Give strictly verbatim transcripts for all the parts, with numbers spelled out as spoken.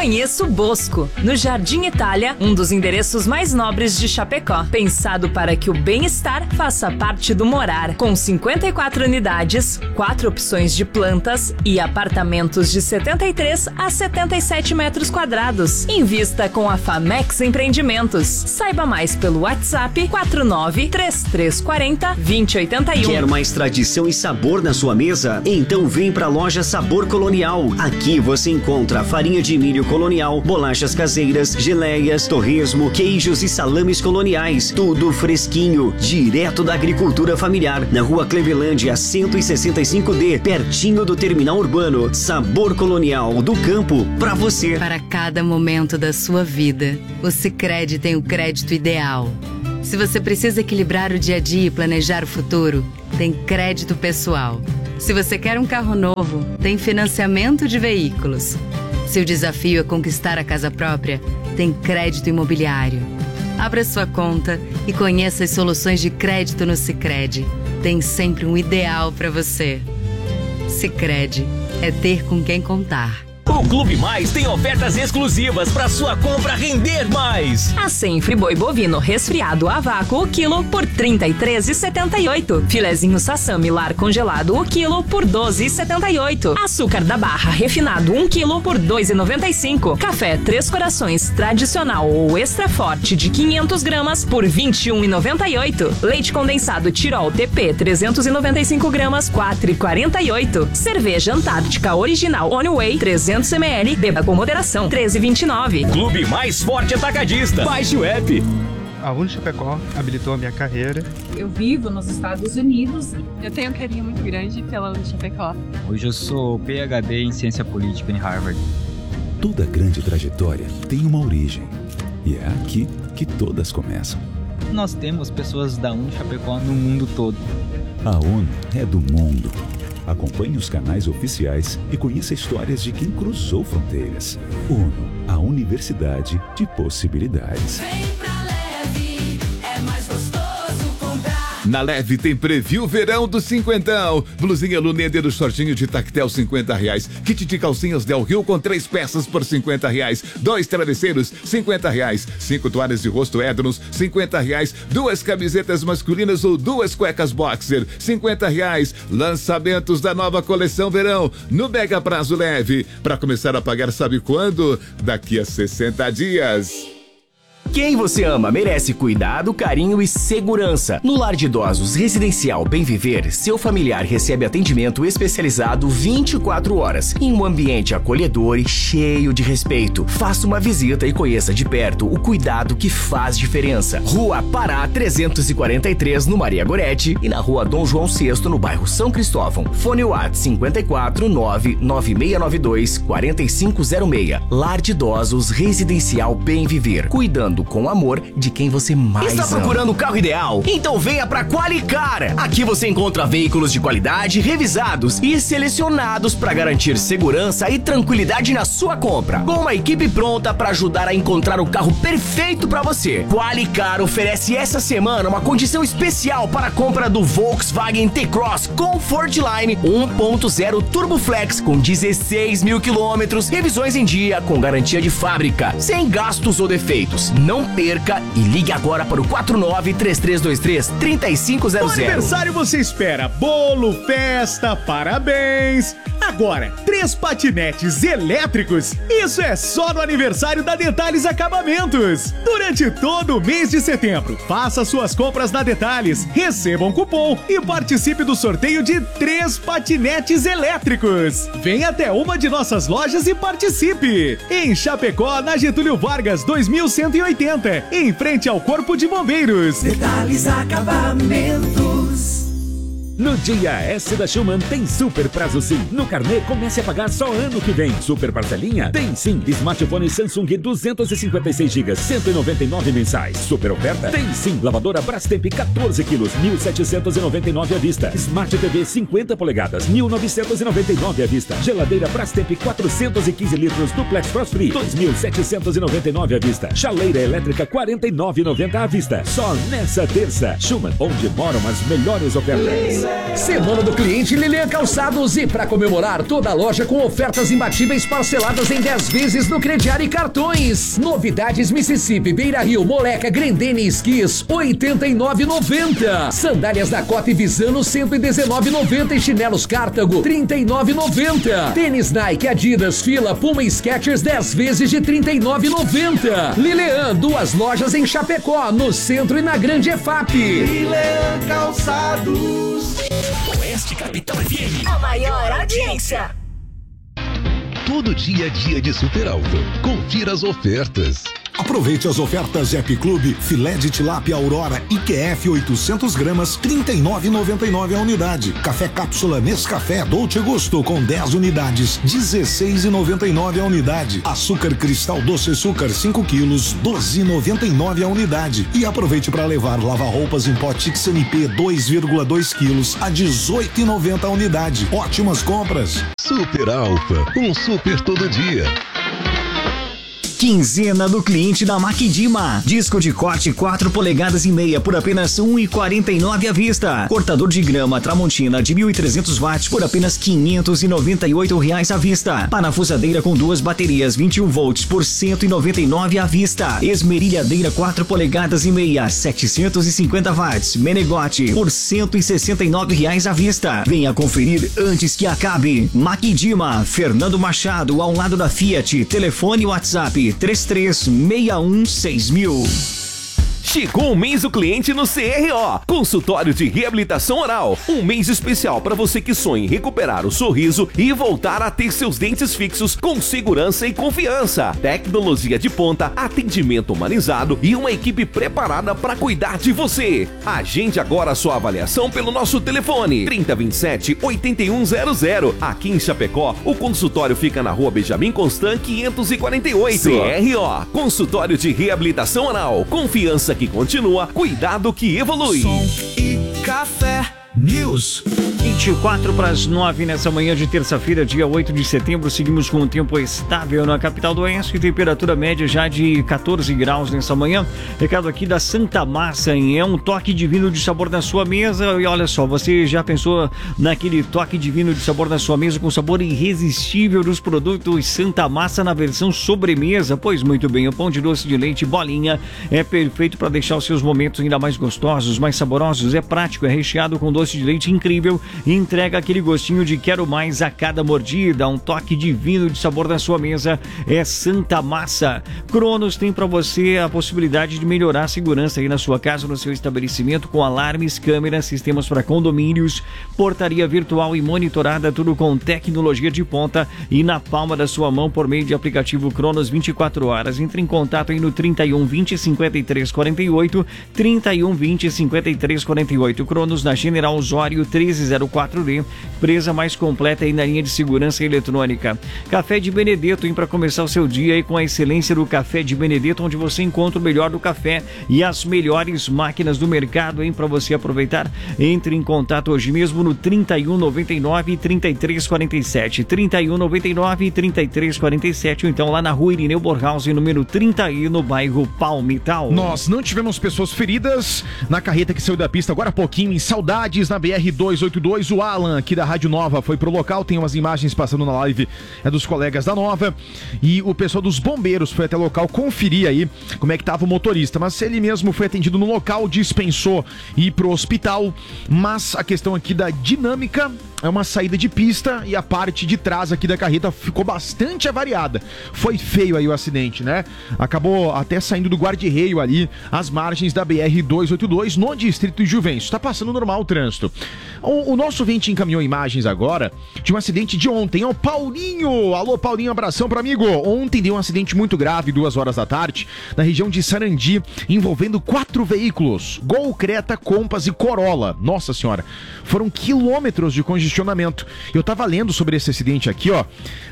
Conheça o Bosco, no Jardim Itália, um dos endereços mais nobres de Chapecó. Pensado para que o bem-estar faça parte do morar. Com cinquenta e quatro unidades, quatro opções de plantas e apartamentos de setenta e três a setenta e sete metros quadrados. Invista com a Famex Empreendimentos. Saiba mais pelo WhatsApp quatro nove três três quatro zero dois zero oito um. Quer mais tradição e sabor na sua mesa? Então vem pra loja Sabor Colonial. Aqui você encontra farinha de milho colonial, bolachas caseiras, geleias, torresmo, queijos e salames coloniais. Tudo fresquinho, direto da agricultura familiar. Na rua Clevelândia cento e sessenta e cinco D, pertinho do terminal urbano. Sabor Colonial, do campo pra você. Para cada momento da sua vida, o Sicredi tem o crédito ideal. Se você precisa equilibrar o dia a dia e planejar o futuro, tem crédito pessoal. Se você quer um carro novo, tem financiamento de veículos. Se o desafio é conquistar a casa própria, tem crédito imobiliário. Abra sua conta e conheça as soluções de crédito no Sicredi. Tem sempre um ideal para você. Sicredi é ter com quem contar. O Clube Mais tem ofertas exclusivas para sua compra render mais. A Sempre boi bovino resfriado a vácuo o quilo por trinta e três reais e setenta e oito centavos. Filezinho Sassami lar congelado o quilo por doze reais e setenta e oito centavos. Açúcar da Barra refinado um quilo por dois reais e noventa e cinco centavos. Café Três Corações tradicional ou extra forte de quinhentas gramas por vinte e um reais e noventa e oito centavos. Leite condensado Tirol T P trezentos e noventa e cinco gramas quatro reais e quarenta e oito centavos. Cerveja Antártica Original On Way trezentos mililitros, beba com moderação, treze reais e vinte e nove centavos. Clube Mais Forte Atacadista. Baixe o app. A Unichapecó habilitou a minha carreira. Eu vivo nos Estados Unidos. Eu tenho um carinho muito grande pela Unichapecó. Hoje eu sou P H D em Ciência Política em Harvard. Toda grande trajetória tem uma origem. E é aqui que todas começam. Nós temos pessoas da Unichapecó no mundo todo. A ONU é do mundo. Acompanhe os canais oficiais e conheça histórias de quem cruzou fronteiras. ONU, a Universidade de Possibilidades. Vem pra Leve, é mais gostoso comprar. Na Leve tem Preview Verão do Cinquentão. Blusinha Luneder do shortinho de tactel cinquenta reais. Kit de calcinhas Del Rio com três peças por cinquenta reais. Dois travesseiros, cinquenta reais. Cinco toalhas de rosto Ednos, cinquenta reais. Duas camisetas masculinas ou duas cuecas boxer, cinquenta reais. Lançamentos da nova coleção Verão no Mega Prazo Leve. Para começar a pagar sabe quando? Daqui a sessenta dias. Quem você ama merece cuidado, carinho e segurança. No Lar de Idosos Residencial Bem Viver, seu familiar recebe atendimento especializado vinte e quatro horas, em um ambiente acolhedor e cheio de respeito. Faça uma visita e conheça de perto o cuidado que faz diferença. Rua Pará trezentos e quarenta e três, no Maria Goretti, e na Rua Dom João sexto, no bairro São Cristóvão. Fone WhatsApp cinco quatro nove nove seis nove dois quatro cinco zero seis. Lar de Idosos Residencial Bem Viver, cuidando com amor de quem você mais ama. Está procurando o carro ideal? Então venha pra Qualicar. Aqui você encontra veículos de qualidade revisados e selecionados para garantir segurança e tranquilidade na sua compra, com uma equipe pronta para ajudar a encontrar o carro perfeito para você. Qualicar oferece essa semana uma condição especial para a compra do Volkswagen T-Cross Comfortline um ponto zero Turbo Flex com dezesseis mil quilômetros, revisões em dia com garantia de fábrica, sem gastos ou defeitos. Não perca e ligue agora para o quatro nove três três dois três três cinco zero zero. No aniversário você espera bolo, festa, parabéns. Agora, três patinetes elétricos. Isso é só no aniversário da Detalhes Acabamentos. Durante todo o mês de setembro, faça suas compras na Detalhes, receba um cupom e participe do sorteio de três patinetes elétricos. Venha até uma de nossas lojas e participe. Em Chapecó, na Getúlio Vargas dois mil cento e oitenta, em frente ao Corpo de Bombeiros. Detalhes Acabamentos. No dia S da Schumann tem super prazo sim. No carnê comece a pagar só ano que vem. Super parcelinha? Tem sim. Smartphone Samsung duzentos e cinquenta e seis gigas, cento e noventa e nove mensais. Super oferta? Tem sim. Lavadora Brastemp quatorze quilos, mil setecentos e noventa e nove à vista. Smart T V cinquenta polegadas, mil novecentos e noventa e nove à vista. Geladeira Brastemp quatrocentos e quinze litros Duplex Frost Free, dois mil setecentos e noventa e nove à vista. Chaleira elétrica quarenta e nove reais e noventa centavos à vista. Só nessa terça. Schumann, onde moram as melhores ofertas. Semana do Cliente Lilian Calçados e para comemorar toda a loja com ofertas imbatíveis parceladas em dez vezes no crediário e cartões. Novidades Mississippi, Beira Rio, Moleca, Grendene e Esquis, oitenta e nove reais e noventa centavos. Sandálias da Cota e Visano, cento e dezenove reais e noventa centavos e chinelos Cartago, trinta e nove reais e noventa centavos. Tênis Nike, Adidas, Fila, Puma e Skechers, dez vezes de trinta e nove reais e noventa centavos. Lilian, duas lojas em Chapecó, no centro e na Grande E F A P. Lilian Calçados. Oeste Capital F M. A maior audiência. Todo dia é dia de Super Alto. Confira as ofertas. Aproveite as ofertas App Clube, filé de tilápia Aurora I Q F oitocentos gramas, trinta e nove reais e noventa e nove centavos a unidade. Café cápsula Nescafé Dolce Gusto com dez unidades, dezesseis reais e noventa e nove centavos a unidade. Açúcar Cristal Doce Açúcar cinco quilos, doze reais e noventa e nove centavos a unidade. E aproveite para levar lava-roupas em pó Tix N P dois vírgula dois quilos a dezoito reais e noventa centavos a unidade. Ótimas compras. Super Alfa, um super todo dia. Quinzena do cliente da Maquidima. Disco de corte quatro polegadas e meia por apenas um real e quarenta e nove centavos à vista. Cortador de grama Tramontina de mil e trezentos watts por apenas quinhentos e noventa e oito reais à vista. Parafusadeira com duas baterias vinte e um volts por cento e noventa e nove reais à vista. Esmerilhadeira quatro polegadas e meia, setecentos e cinquenta watts. Menegote por cento e sessenta e nove reais à vista. Venha conferir antes que acabe. Maquidima, Fernando Machado, ao lado da Fiat. Telefone e WhatsApp três três seis um seis mil. Chegou o mês do cliente no C R O, Consultório de Reabilitação Oral. Um mês especial para você que sonha em recuperar o sorriso e voltar a ter seus dentes fixos com segurança e confiança. Tecnologia de ponta, atendimento humanizado e uma equipe preparada para cuidar de você. Agende agora a sua avaliação pelo nosso telefone trinta, vinte e sete, oitenta e um zero zero. Aqui em Chapecó, o consultório fica na rua Benjamin Constant quinhentos e quarenta e oito. C R O, Consultório de Reabilitação Oral. Confiança que continua, cuidado que evolui. Som e café News. vinte e quatro para as nove nessa manhã de terça-feira, dia oito de setembro. Seguimos com um tempo estável na capital do Oeste, temperatura média já de quatorze graus nessa manhã. Recado aqui da Santa Massa, hein? É um toque divino de sabor na sua mesa. E olha só, você já pensou naquele toque divino de sabor na sua mesa com sabor irresistível dos produtos Santa Massa na versão sobremesa? Pois muito bem, o pão de doce de leite bolinha é perfeito para deixar os seus momentos ainda mais gostosos, mais saborosos. É prático, é recheado com doce de leite incrível e entrega aquele gostinho de quero mais a cada mordida. Um toque divino de sabor na sua mesa é Santa Massa. Cronos tem para você a possibilidade de melhorar a segurança aí na sua casa, no seu estabelecimento, com alarmes, câmeras, sistemas para condomínios, portaria virtual e monitorada, tudo com tecnologia de ponta e na palma da sua mão por meio de aplicativo Cronos vinte e quatro horas. Entre em contato aí no trinta e um, vinte, cinquenta e três, quarenta e oito, trinta e um, vinte, cinquenta e três, quarenta e oito. Cronos na General Osório treze zero quatro D, empresa mais completa aí na linha de segurança eletrônica. Café de Benedetto, hein, para começar o seu dia aí com a excelência do Café de Benedetto, onde você encontra o melhor do café e as melhores máquinas do mercado, hein, para você aproveitar. Entre em contato hoje mesmo no trinta e um, noventa e nove, trinta e três, quarenta e sete, trinta e um, noventa e nove, trinta e três, quarenta e sete, ou então lá na rua Irineu Borhaus, número trinta e no bairro Palmital. Nós não tivemos pessoas feridas na carreta que saiu da pista agora há pouquinho em Saudades, na B R duzentos e oitenta e dois. O Alan, aqui da Rádio Nova, foi pro local. Tem umas imagens passando na live, é dos colegas da Nova. E o pessoal dos bombeiros foi até o local conferir aí como é que tava o motorista. Mas ele mesmo foi atendido no local, dispensou ir pro hospital. Mas a questão aqui da dinâmica é uma saída de pista e a parte de trás aqui da carreta ficou bastante avariada. Foi feio aí o acidente, né? Acabou até saindo do guarda-reio ali, às margens da B R duzentos e oitenta e dois, no distrito de Juventus. Tá passando normal o trânsito. O, o nosso ouvinte encaminhou imagens agora de um acidente de ontem. É o Paulinho! Alô, Paulinho, abração pro amigo. Ontem deu um acidente muito grave, duas horas da tarde, na região de Sarandi, envolvendo quatro veículos: Gol, Creta, Compass e Corolla. Nossa senhora, foram quilômetros de congestionamento. Eu tava lendo sobre esse acidente aqui, ó.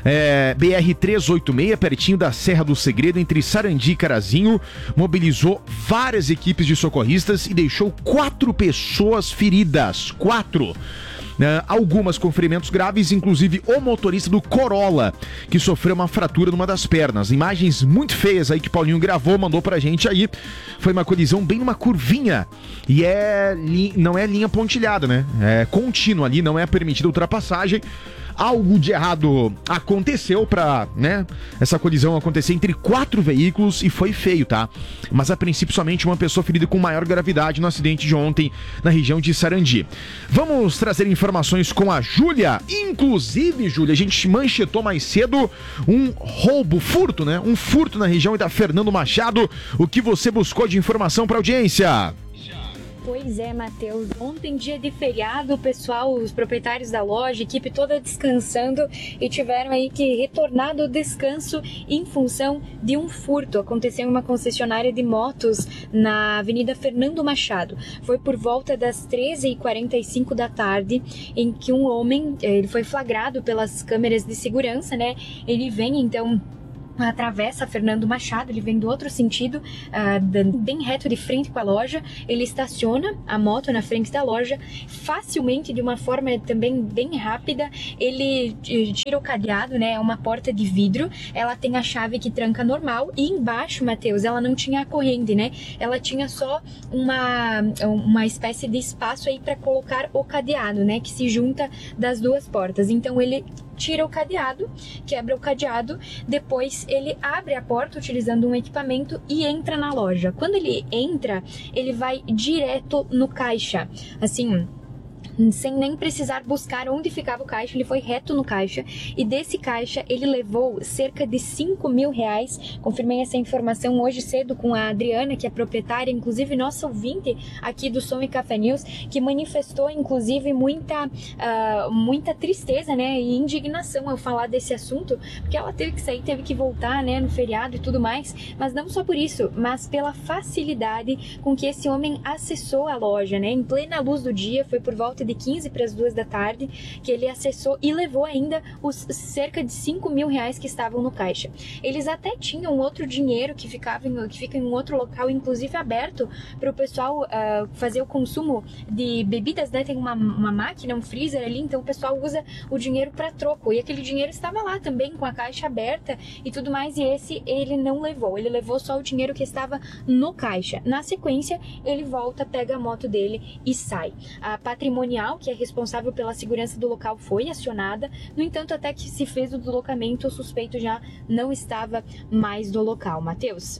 É, B R trezentos e oitenta e seis, pertinho da Serra do Segredo, entre Sarandi e Carazinho, mobilizou várias equipes de socorristas e deixou quatro pessoas feridas. Quatro. Uh, algumas com ferimentos graves, inclusive o motorista do Corolla, que sofreu uma fratura numa das pernas. Imagens muito feias aí que Paulinho gravou, mandou pra gente aí. Foi uma colisão bem numa curvinha. E é li- não é linha pontilhada, né? É contínua ali, não é permitida ultrapassagem. Algo de errado aconteceu pra, né, essa colisão acontecer entre quatro veículos e foi feio, tá? Mas a princípio somente uma pessoa ferida com maior gravidade no acidente de ontem na região de Sarandi. Vamos trazer informações com a Júlia. Inclusive, Júlia, a gente manchetou mais cedo um roubo, furto, né? Um furto na região da Fernando Machado. O que você buscou de informação pra audiência? Pois é, Matheus. Ontem, dia de feriado, o pessoal, os proprietários da loja, a equipe toda descansando e tiveram aí que retornar do descanso em função de um furto. Aconteceu em uma concessionária de motos na Avenida Fernando Machado. Foi por volta das treze e quarenta e cinco da tarde em que um homem, ele foi flagrado pelas câmeras de segurança, né? Ele vem, então... atravessa Fernando Machado, ele vem do outro sentido, uh, bem reto de frente com a loja. Ele estaciona a moto na frente da loja, facilmente, de uma forma também bem rápida. Ele tira o cadeado, né? É uma porta de vidro, ela tem a chave que tranca normal, e embaixo, Matheus, ela não tinha a corrente, né? Ela tinha só uma, uma espécie de espaço aí para colocar o cadeado, né? Que se junta das duas portas. Então ele tira o cadeado, quebra o cadeado, depois ele abre a porta utilizando um equipamento e entra na loja. Quando ele entra, ele vai direto no caixa, assim, sem nem precisar buscar onde ficava o caixa. Ele foi reto no caixa, e desse caixa ele levou cerca de cinco mil reais. Confirmei essa informação hoje cedo com a Adriana, que é proprietária, inclusive nossa ouvinte aqui do Som e Café News, que manifestou inclusive muita, uh, muita tristeza, né, e indignação ao falar desse assunto, porque ela teve que sair, teve que voltar, né, no feriado e tudo mais, mas não só por isso, mas pela facilidade com que esse homem acessou a loja, né, em plena luz do dia. Foi por volta de quinze para as duas da tarde que ele acessou e levou ainda os cerca de cinco mil reais que estavam no caixa. Eles até tinham outro dinheiro que ficava em, que fica em um outro local, inclusive aberto para o pessoal uh, fazer o consumo de bebidas, né? Tem uma, uma máquina, um freezer ali, então o pessoal usa o dinheiro para troco, e aquele dinheiro estava lá também com a caixa aberta e tudo mais, e esse ele não levou, ele levou só o dinheiro que estava no caixa. Na sequência, ele volta, pega a moto dele e sai. A patrimonial, que é responsável pela segurança do local, foi acionada. No entanto, até que se fez o deslocamento, o suspeito já não estava mais no local. Matheus?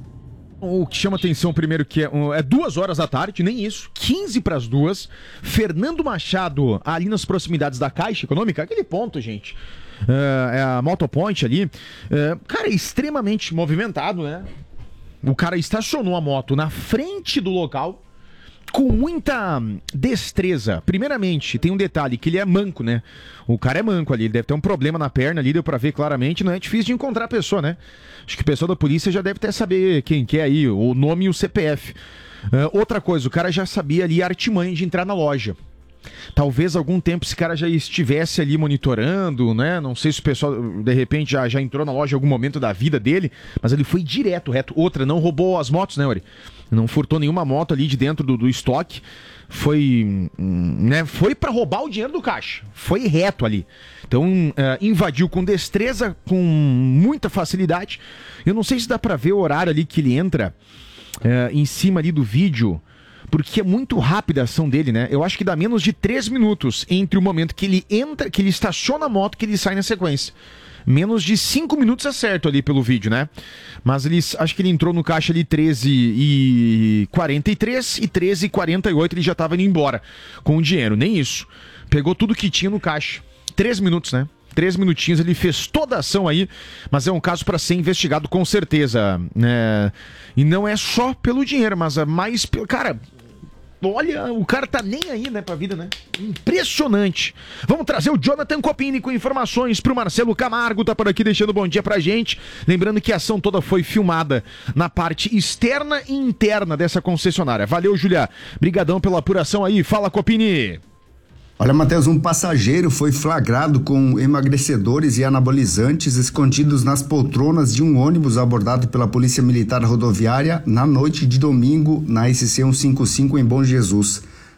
O que chama atenção primeiro que é, é duas horas da tarde, nem isso, quinze para as duas, Fernando Machado, ali nas proximidades da Caixa Econômica, aquele ponto, gente, é, é a Motopoint ali, é, cara, extremamente movimentado, né? O cara estacionou a moto na frente do local, com muita destreza. Primeiramente, tem um detalhe, que ele é manco, né? O cara é manco ali, ele deve ter um problema na perna ali, deu pra ver claramente, não é difícil de encontrar a pessoa, né? Acho que a pessoa da polícia já deve até saber quem que é aí, o nome e o C P F. Uh, outra coisa, o cara já sabia ali a artimanha de entrar na loja. Talvez algum tempo esse cara já estivesse ali monitorando, né? Não sei se o pessoal, de repente, já, já entrou na loja em algum momento da vida dele, mas ele foi direto, reto. Outra, não roubou as motos, né, Ori? Não furtou nenhuma moto ali de dentro do, do estoque. Foi, né? Foi pra roubar o dinheiro do caixa. Foi reto ali. Então, uh, invadiu com destreza, com muita facilidade. Eu não sei se dá pra ver o horário ali que ele entra uh, em cima ali do vídeo, porque é muito rápida a ação dele, né? Eu acho que dá menos de três minutos entre o momento que ele entra, que ele estaciona a moto, que ele sai na sequência. Menos de cinco minutos é certo ali pelo vídeo, né? Mas ele, acho que ele entrou no caixa ali treze e quarenta e três e treze e quarenta e oito ele já tava indo embora com o dinheiro. Nem isso. Pegou tudo que tinha no caixa. Três minutos, né? Três minutinhos, ele fez toda a ação aí, mas é um caso para ser investigado com certeza, né? E não é só pelo dinheiro, mas é mais pelo... Cara, olha, o cara tá nem aí, né, pra vida, né? Impressionante. Vamos trazer o Jonathan Copini com informações pro Marcelo Camargo, tá por aqui deixando bom dia pra gente. Lembrando que a ação toda foi filmada na parte externa e interna dessa concessionária. Valeu, Julia. Brigadão pela apuração aí. Fala, Copini. Olha, Matheus, um passageiro foi flagrado com emagrecedores e anabolizantes escondidos nas poltronas de um ônibus abordado pela Polícia Militar Rodoviária na noite de domingo na S C cento e cinquenta e cinco em Bom Jesus.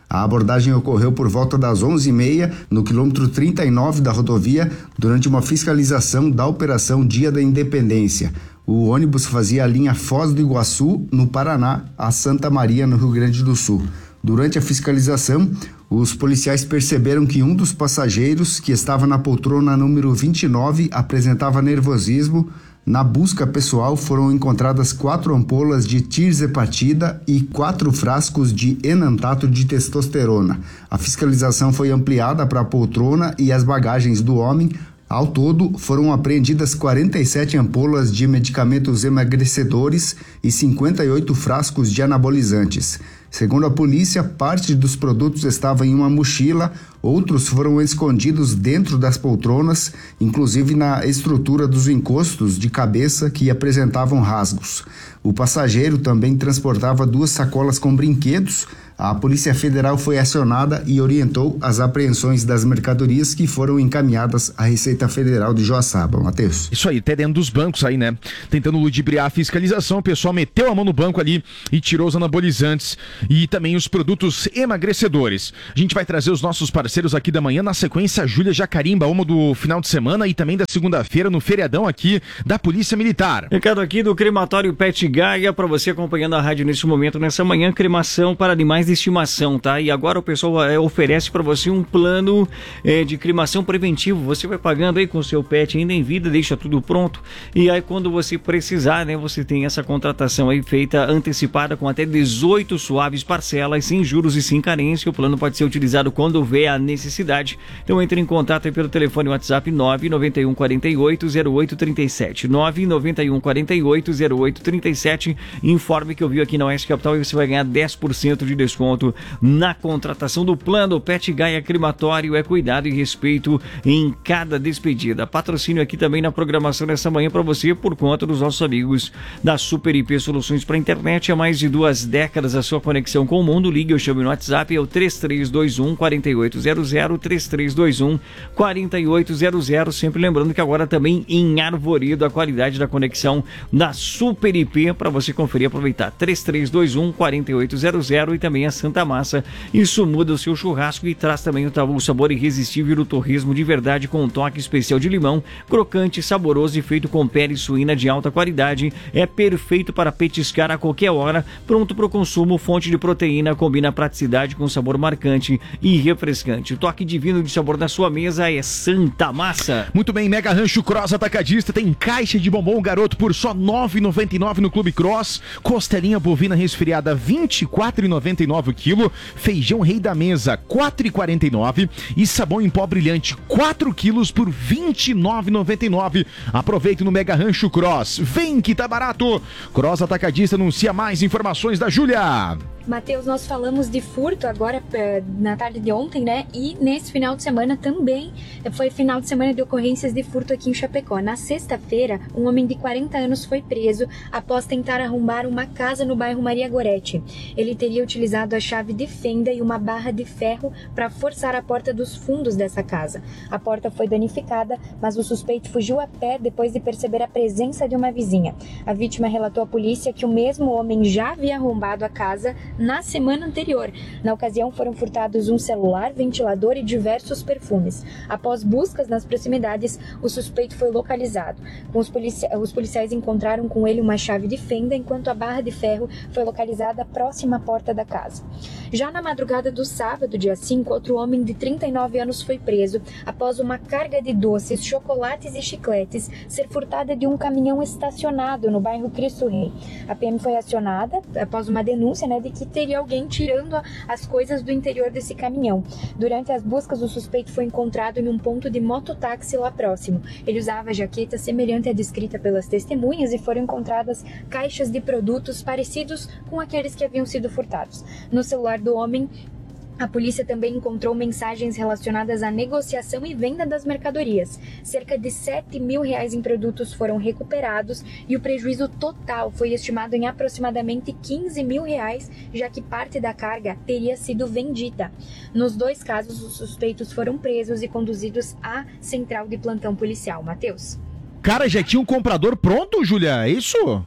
A abordagem ocorreu por volta das onze e meia no quilômetro trinta e nove da rodovia, durante uma fiscalização da Operação Dia da Independência. O ônibus fazia a linha Foz do Iguaçu, no Paraná, a Santa Maria, no Rio Grande do Sul. Durante a fiscalização, os policiais perceberam que um dos passageiros, que estava na poltrona número vinte e nove, apresentava nervosismo. Na busca pessoal foram encontradas quatro ampolas de tirzepatida e quatro frascos de enantato de testosterona. A fiscalização foi ampliada para a poltrona e as bagagens do homem. Ao todo, foram apreendidas quarenta e sete ampolas de medicamentos emagrecedores e cinquenta e oito frascos de anabolizantes. Segundo a polícia, parte dos produtos estava em uma mochila, outros foram escondidos dentro das poltronas, inclusive na estrutura dos encostos de cabeça que apresentavam rasgos. O passageiro também transportava duas sacolas com brinquedos. A Polícia Federal foi acionada e orientou as apreensões das mercadorias que foram encaminhadas à Receita Federal de Joaçaba. Matheus. Isso aí, até dentro dos bancos aí, né? Tentando ludibriar a fiscalização, o pessoal meteu a mão no banco ali e tirou os anabolizantes e também os produtos emagrecedores. A gente vai trazer os nossos parceiros aqui da manhã, na sequência, a Júlia Jacarimba, uma do final de semana e também da segunda-feira no feriadão aqui da Polícia Militar. Recado aqui do crematório Pet Gaia, para você acompanhando a rádio nesse momento, nessa manhã, cremação para animais de estimação, tá? E agora o pessoal é, oferece para você um plano é, de cremação preventivo. Você vai pagando aí com o seu pet ainda em vida, deixa tudo pronto, e aí quando você precisar, né, você tem essa contratação aí feita antecipada com até dezoito suaves parcelas, sem juros e sem carência. O plano pode ser utilizado quando houver a necessidade. Então entre em contato aí pelo telefone WhatsApp nove nove um quatro oito zero oito três sete, nove nove um quatro oito zero oito três sete. Informe que eu vi aqui na Oeste Capital e você vai ganhar dez por cento de desconto na contratação do plano. Pet Gaia Crematório é cuidado e respeito em cada despedida. Patrocínio aqui também na programação dessa manhã para você por conta dos nossos amigos da Super I P Soluções para Internet. Há mais de duas décadas a sua conexão com o mundo. Ligue ou chame no WhatsApp, é o três três dois um quatro oito zero zero, três três dois um quatro oito zero zero. Sempre lembrando que agora também em Arvoredo a qualidade da conexão da Super I P para você conferir e aproveitar. três três dois um quatro oito zero zero e também a Santa Massa. Isso muda o seu churrasco e traz também o sabor irresistível do torresmo de verdade com um toque especial de limão, crocante, saboroso e feito com pele suína de alta qualidade. É perfeito para petiscar a qualquer hora, pronto para o consumo, fonte de proteína, combina praticidade com sabor marcante e refrescante. O toque divino de sabor da sua mesa é Santa Massa. Muito bem, Mega Rancho Cross Atacadista tem caixa de bombom garoto por só nove reais e noventa e nove centavos no Clube Cross, costelinha bovina resfriada vinte e quatro reais e noventa e nove centavos o quilo, feijão rei da mesa quatro reais e quarenta e nove centavos e sabão em pó brilhante quatro quilos por vinte e nove reais e noventa e nove centavos. Aproveite no Mega Rancho Cross, vem que tá barato. Cross Atacadista anuncia mais informações da Júlia. Matheus, nós falamos de furto agora na tarde de ontem, né? E nesse final de semana também foi final de semana de ocorrências de furto aqui em Chapecó. Na sexta-feira, um homem de quarenta anos foi preso após tentar arrombar uma casa no bairro Maria Gorete. Ele teria utilizado a chave de fenda e uma barra de ferro para forçar a porta dos fundos dessa casa. A porta foi danificada, mas o suspeito fugiu a pé depois de perceber a presença de uma vizinha. A vítima relatou à polícia que o mesmo homem já havia arrombado a casa na semana anterior. Na ocasião foram furtados um celular, ventilador e diversos perfumes. Após buscas nas proximidades, o suspeito foi localizado. Com os, polici- os policiais encontraram com ele uma chave de fenda, enquanto a barra de ferro foi localizada próxima à porta da casa. Já na madrugada do sábado, dia cinco, outro homem de trinta e nove anos foi preso após uma carga de doces, chocolates e chicletes ser furtada de um caminhão estacionado no bairro Cristo Rei. A P M foi acionada após uma denúncia, né, de que teria alguém tirando as coisas do interior desse caminhão. Durante as buscas, o suspeito foi encontrado em um ponto de mototáxi lá próximo. Ele usava jaqueta semelhante à descrita pelas testemunhas e foram encontradas caixas de produtos parecidos com aqueles que haviam sido furtados. No celular do homem, a polícia também encontrou mensagens relacionadas à negociação e venda das mercadorias. Cerca de sete mil reais em produtos foram recuperados e o prejuízo total foi estimado em aproximadamente quinze mil reais, já que parte da carga teria sido vendida. Nos dois casos, os suspeitos foram presos e conduzidos à central de plantão policial. Matheus. Cara, já tinha um comprador pronto, Júlia? É isso?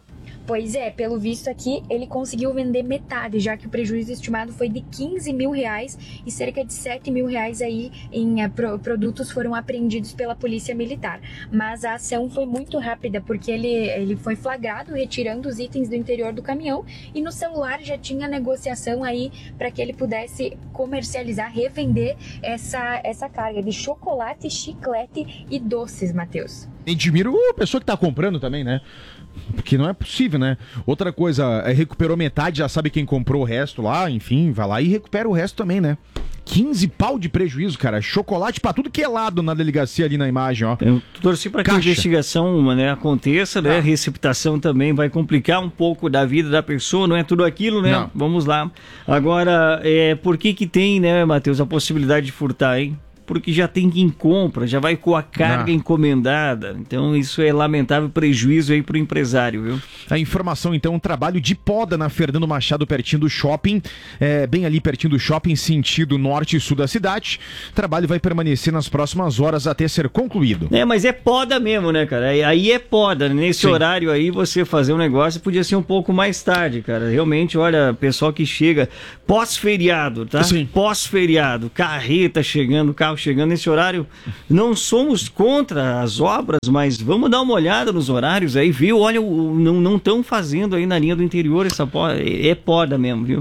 Pois é, pelo visto aqui, ele conseguiu vender metade, já que o prejuízo estimado foi de quinze mil reais e cerca de sete mil reais aí em uh, pro, produtos foram apreendidos pela polícia militar. Mas a ação foi muito rápida, porque ele, ele foi flagrado retirando os itens do interior do caminhão e no celular já tinha negociação aí para que ele pudesse comercializar, revender essa, essa carga de chocolate, chiclete e doces, Matheus. Admiro a pessoa que tá comprando também, né? Porque não é possível, né? Outra coisa, é, recuperou metade, já sabe quem comprou o resto lá, enfim, vai lá e recupera o resto também, né? quinze pau de prejuízo, cara. Chocolate pra tudo que é lado na delegacia ali na imagem, ó. Eu torci pra que Caixa. a investigação, né, aconteça, né? A receptação também vai complicar um pouco da vida da pessoa, não é tudo aquilo, né? Não. Vamos lá. Agora, é, por que que tem, né, Matheus, a possibilidade de furtar, hein? Porque já tem quem compra, já vai com a carga Ah. encomendada. Então isso é lamentável prejuízo aí pro empresário, viu? A informação, então, um trabalho de poda na Fernando Machado, pertinho do shopping, é, bem ali pertinho do shopping, sentido norte e sul da cidade. O trabalho vai permanecer nas próximas horas até ser concluído. É, mas é poda mesmo, né, cara? Aí é poda. Nesse Sim. horário aí, você fazer um negócio podia ser um pouco mais tarde, cara. Realmente, olha, pessoal que chega pós-feriado, tá? Sim. Pós-feriado, carreta chegando, carro chegando nesse horário. Não somos contra as obras, mas vamos dar uma olhada nos horários aí, viu? Olha, o- não não estão fazendo aí na linha do interior essa poda. É poda mesmo, viu?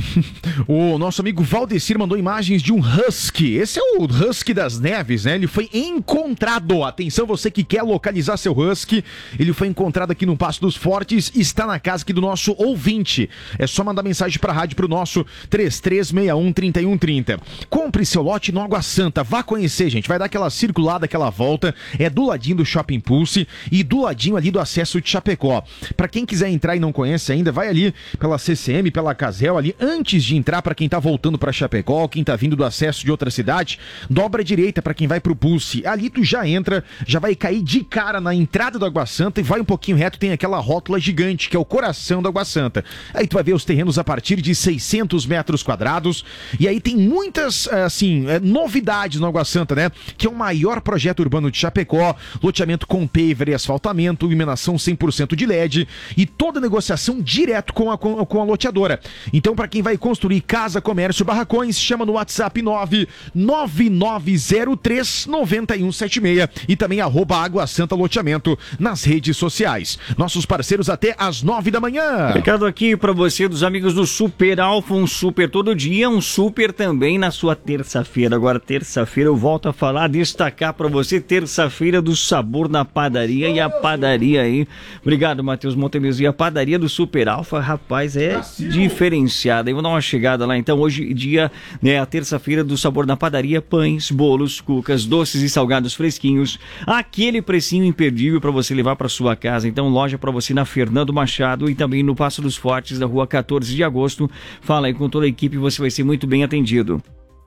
O nosso amigo Valdecir mandou imagens de um husky. Esse é o husky das neves, né? Ele foi encontrado. Atenção, você que quer localizar seu husky. Ele foi encontrado aqui no Passo dos Fortes. Está na casa aqui do nosso ouvinte. É só mandar mensagem pra rádio pro nosso três três seis um, três um três zero. Compre seu lote no Água Santa. Vá conhecer, gente. Vai dar aquela circulada, aquela volta. É do ladinho do Shopping Pulse e do ladinho ali do acesso de Chapecó. Pra quem quiser entrar e não conhece ainda, vai ali pela C C M, pela Casel ali, antes de entrar, pra quem tá voltando pra Chapecó, quem tá vindo do acesso de outra cidade, dobra à direita pra quem vai pro Pulse. Ali tu já entra, já vai cair de cara na entrada do Água Santa e vai um pouquinho reto, tem aquela rótula gigante, que é o coração do Água Santa. Aí tu vai ver os terrenos a partir de seiscentos metros quadrados, e aí tem muitas, assim, é, novidades no Água Santa, né? Que é o maior projeto urbano de Chapecó, loteamento com paver e asfaltamento, iluminação cem por cento de L E D e toda negociação direto com a, com, com a loteadora. Então, para quem vai construir casa, comércio, barracões, chama no WhatsApp nove nove nove zero três nove um sete seis e também arroba Água Santa Loteamento nas redes sociais. Nossos parceiros até às nove da manhã. Recado aqui pra você dos amigos do Super Alfa, um super todo dia, um super também na sua terça-feira. Agora, terça-feira, eu volto a falar, destacar pra você, terça-feira do sabor na padaria e a padaria aí. Obrigado, Matheus Montemez. E a padaria do Super Alfa, rapaz, é diferenciada. Eu vou dar uma chegada lá, então, hoje, dia, né, a terça-feira do sabor na padaria, pães, bolos, cucas, doces e salgados fresquinhos. Aquele precinho imperdível pra você levar pra sua casa. Então, loja pra você na Fernando Machado e também no Passo dos Fortes, da rua quatorze de agosto. Fala aí com toda a equipe, você vai ser muito bem atendido.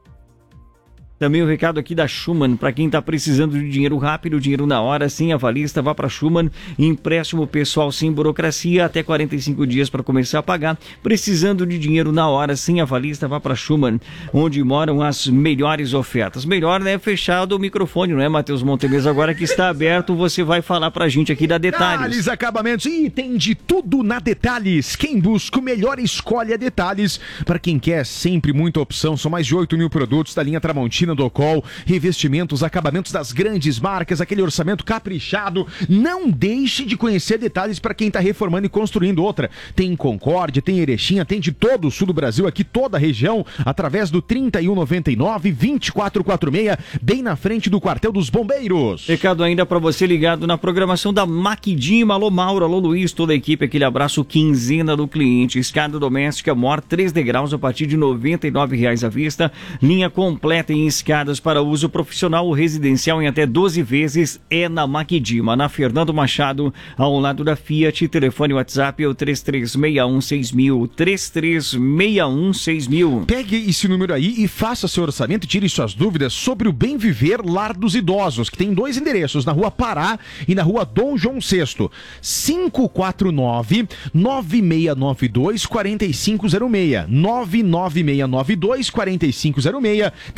Também o recado aqui da Schumann, para quem está precisando de dinheiro rápido, dinheiro na hora, sem avalista, vá para Schumann, empréstimo pessoal sem burocracia, até quarenta e cinco dias para começar a pagar. Precisando de dinheiro na hora, sem avalista, vá para Schumann, onde moram as melhores ofertas. Melhor, né, fechado o microfone, não é, Matheus Montemez? Agora que está aberto, você vai falar para a gente aqui da Detalhes. Detalhes Acabamentos, e tem de tudo na Detalhes. Quem busca o melhor escolhe a Detalhes. Para quem quer sempre muita opção, são mais de oito mil produtos da linha Tramontina, Docol, revestimentos, acabamentos das grandes marcas, aquele orçamento caprichado. Não deixe de conhecer Detalhes para quem está reformando e construindo outra. Tem em Concórdia, tem em Erechim, tem de todo o sul do Brasil, aqui toda a região, através do trinta e um noventa e nove, vinte e quatro quarenta e seis, bem na frente do quartel dos bombeiros. Recado ainda para você ligado na programação da Maquidima. Alô Mauro, alô Luiz, toda a equipe, aquele abraço, quinzena do cliente. Escada doméstica Mor, três degraus a partir de noventa e nove reais à vista. Linha completa em escadas para uso profissional ou residencial em até doze vezes é na Maquidima, na Fernando Machado, ao lado da Fiat. Telefone WhatsApp é o três três seis um seis mil, três três seis um seis mil. Pegue esse número aí e faça seu orçamento e tire suas dúvidas sobre o Bem Viver Lar dos Idosos, que tem dois endereços, na Rua Pará e na Rua Dom João sexto. cinco quatro nove, nove seis nove dois, quatro cinco zero seis. nove nove seis nove dois, quatro cinco zero seis. Tem atendimento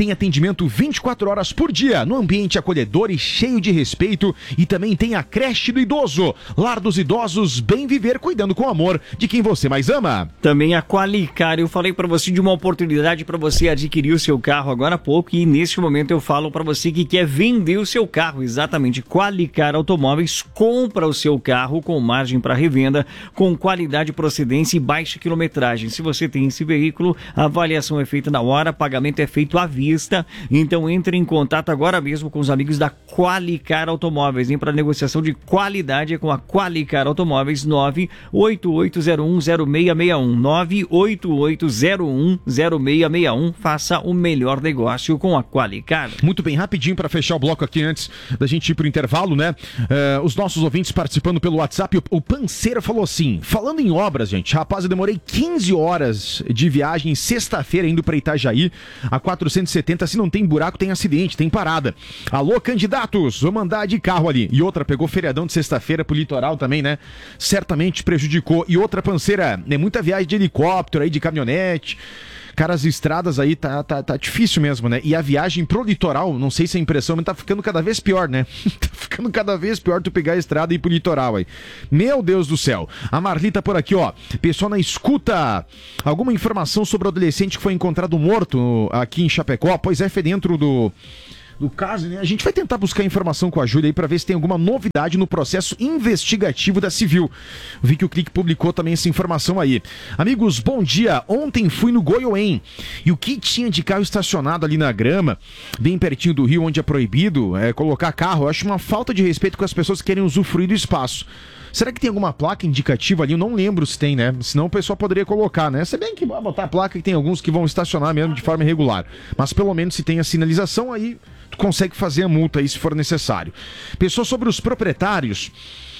atendimento vinte e quatro horas por dia, no ambiente acolhedor e cheio de respeito. E também tem a creche do idoso, lar dos idosos, bem viver, cuidando com amor de quem você mais ama. Também a Qualicar, eu falei para você de uma oportunidade para você adquirir o seu carro agora há pouco, e neste momento eu falo para você que quer vender o seu carro. Exatamente, Qualicar Automóveis compra o seu carro com margem para revenda, com qualidade, procedência e baixa quilometragem. Se você tem esse veículo, a avaliação é feita na hora, pagamento é feito à vista. Então entre em contato agora mesmo com os amigos da Qualicar Automóveis. Vem para negociação de qualidade com a Qualicar Automóveis. Nove oito oito zero um zero seis seis um, nove oito oito zero um zero seis seis um. Faça o melhor negócio com a Qualicar. Muito bem, rapidinho para fechar o bloco aqui antes da gente ir pro intervalo, né? Uh, os nossos ouvintes participando pelo WhatsApp, o, o Panceira falou assim, falando em obras, gente, rapaz, eu demorei quinze horas de viagem sexta-feira indo para Itajaí, a quatrocentos e setenta, se não tem buraco, tem acidente, tem parada. Alô, candidatos, vou mandar de carro ali. E outra, pegou feriadão de sexta-feira pro litoral também, né? Certamente prejudicou. E outra, Panceira, é muita viagem de helicóptero aí, de caminhonete. Cara, as estradas aí tá, tá, tá difícil mesmo, né? E a viagem pro litoral, não sei se a impressão, mas tá ficando cada vez pior, né? Tá ficando cada vez pior tu pegar a estrada e ir pro litoral aí. Meu Deus do céu. A Marli tá por aqui, ó. Pessoal na escuta, alguma informação sobre o adolescente que foi encontrado morto aqui em Chapecó? Pois é, foi dentro do... do caso, né? A gente vai tentar buscar informação com a Júlia aí para ver se tem alguma novidade no processo investigativo da Civil. Vi que o Clique publicou também essa informação aí. Amigos, bom dia. Ontem fui no Goiôem e o que tinha de carro estacionado ali na grama, bem pertinho do rio, onde é proibido é, colocar carro, eu acho uma falta de respeito com as pessoas que querem usufruir do espaço. Será que tem alguma placa indicativa ali? Eu não lembro se tem, né? Senão o pessoal poderia colocar, né? Se bem que vai botar a placa que tem alguns que vão estacionar mesmo de forma irregular. Mas pelo menos se tem a sinalização aí, tu consegue fazer a multa aí se for necessário. Pessoal, sobre os proprietários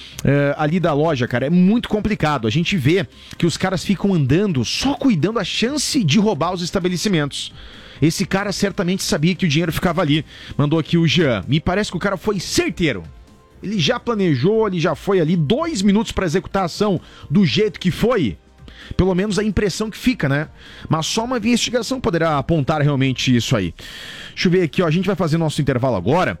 é, ali da loja, cara, é muito complicado. A gente vê que os caras ficam andando só cuidando a chance de roubar os estabelecimentos. Esse cara certamente sabia que o dinheiro ficava ali. Mandou aqui o Jean. Me parece que o cara foi certeiro. Ele já planejou, ele já foi ali dois minutos para executar a ação do jeito que foi. Pelo menos a impressão que fica, né? Mas só uma investigação poderá apontar realmente isso aí. Deixa eu ver aqui, ó. A gente vai fazer nosso intervalo agora.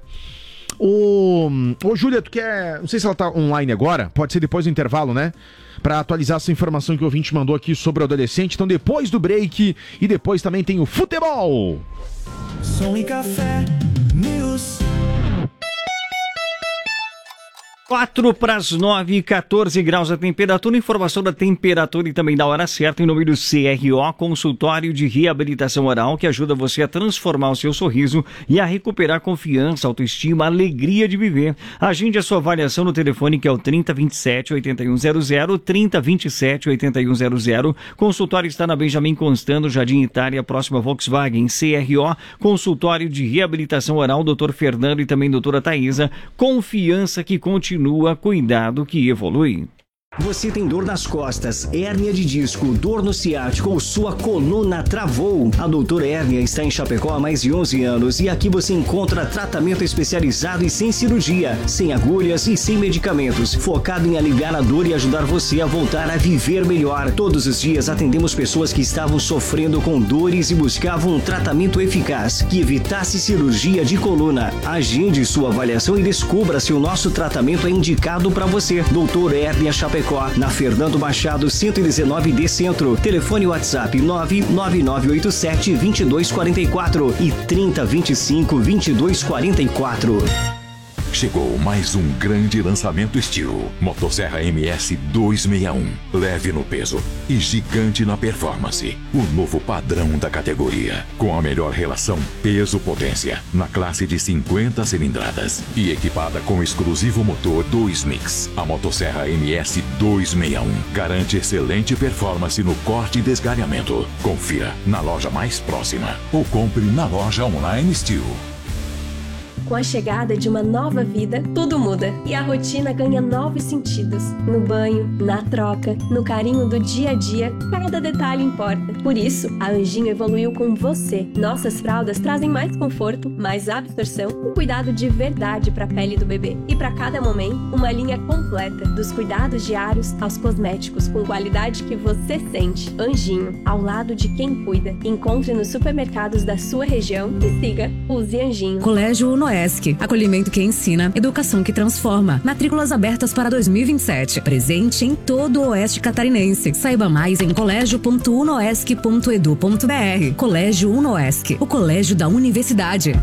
Ô, ô Júlia, tu quer... Não sei se ela tá online agora. Pode ser depois do intervalo, né? Pra atualizar essa informação que o ouvinte mandou aqui sobre o adolescente. Então depois do break e depois também tem o futebol. Som e Café News. quatro para as nove, quatorze graus a temperatura. Informação da temperatura e também da hora certa em nome do C R O, Consultório de Reabilitação Oral, que ajuda você a transformar o seu sorriso e a recuperar confiança, autoestima, alegria de viver. Agende a sua avaliação no telefone que é o trinta, vinte e sete, oitenta e um zero zero, trinta, vinte e sete, oitenta e um zero zero. Consultório está na Benjamin Constant, Jardim Itália, próxima Volkswagen. C R O, Consultório de Reabilitação Oral, doutor Fernando e também doutora Thaisa. Confiança que continua. Cuidado que evolui. Você tem dor nas costas, hérnia de disco, dor no ciático ou sua coluna travou? A Doutora Hérnia está em Chapecó há mais de onze anos e aqui você encontra tratamento especializado e sem cirurgia, sem agulhas e sem medicamentos, focado em aliviar a dor e ajudar você a voltar a viver melhor. Todos os dias atendemos pessoas que estavam sofrendo com dores e buscavam um tratamento eficaz que evitasse cirurgia de coluna. Agende sua avaliação e descubra se o nosso tratamento é indicado para você. Doutora Hérnia Chapecó, na Fernando Machado cento e dezenove D Centro. Telefone WhatsApp nove nove nove oito sete, dois dois quatro quatro e trinta, vinte e cinco, vinte e dois quarenta e quatro. Chegou mais um grande lançamento estilo. Motosserra M S duzentos e sessenta e um. Leve no peso e gigante na performance. O novo padrão da categoria. Com a melhor relação peso-potência. Na classe de cinquenta cilindradas. E equipada com o exclusivo motor dois mix. A Motosserra M S duzentos e sessenta e um. Garante excelente performance no corte e desgalhamento. Confira na loja mais próxima. Ou compre na loja online Steel. Com a chegada de uma nova vida, tudo muda e a rotina ganha novos sentidos. No banho, na troca, no carinho do dia a dia, cada detalhe importa. Por isso, a Anjinho evoluiu com você. Nossas fraldas trazem mais conforto, mais absorção e cuidado de verdade para a pele do bebê. E para cada momento, uma linha completa, dos cuidados diários aos cosméticos, com qualidade que você sente. Anjinho, ao lado de quem cuida. Encontre nos supermercados da sua região e siga Use Anjinho. Colégio Unoesc, acolhimento que ensina, educação que transforma. Matrículas abertas para dois mil e vinte e sete. Presente em todo o Oeste Catarinense. Saiba mais em colégio ponto unoesc ponto edu ponto br. Colégio Unoesc, o colégio da universidade.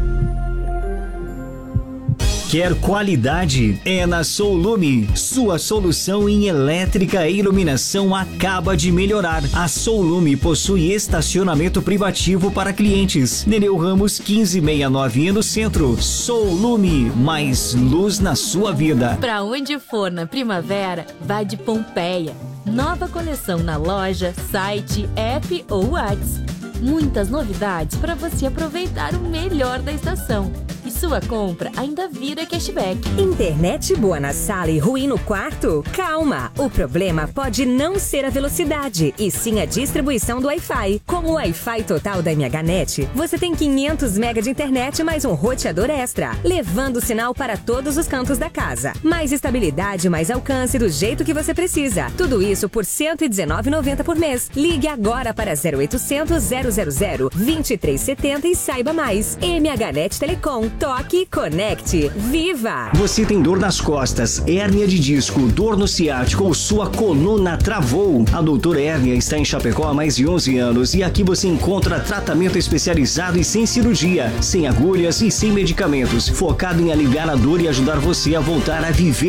Quer qualidade? É na Soulume. Sua solução em elétrica e iluminação acaba de melhorar. A Soulume possui estacionamento privativo para clientes. Nereu Ramos quinze sessenta e nove no centro. Soulume, mais luz na sua vida. Pra onde for na primavera, vá de Pompeia. Nova coleção na loja, site, app ou WhatsApp. Muitas novidades para você aproveitar o melhor da estação. E sua compra ainda vira cashback. Internet boa na sala e ruim no quarto? Calma! O problema pode não ser a velocidade, e sim a distribuição do Wi-Fi. Com o Wi-Fi total da MHNet, você tem quinhentos megabytes de internet mais um roteador extra, levando o sinal para todos os cantos da casa. Mais estabilidade, mais alcance do jeito que você precisa. Tudo isso por cento e dezenove reais e noventa centavos por mês. Ligue agora para zero oitocentos, zero zero zero, vinte e três setenta e saiba mais. MHNet Telecom. Toque, conecte, viva! Você tem dor nas costas, hérnia de disco, dor no ciático ou sua coluna travou? A Doutora Hérnia está em Chapecó há mais de onze anos e aqui você encontra tratamento especializado e sem cirurgia, sem agulhas e sem medicamentos, focado em aliviar a dor e ajudar você a voltar a viver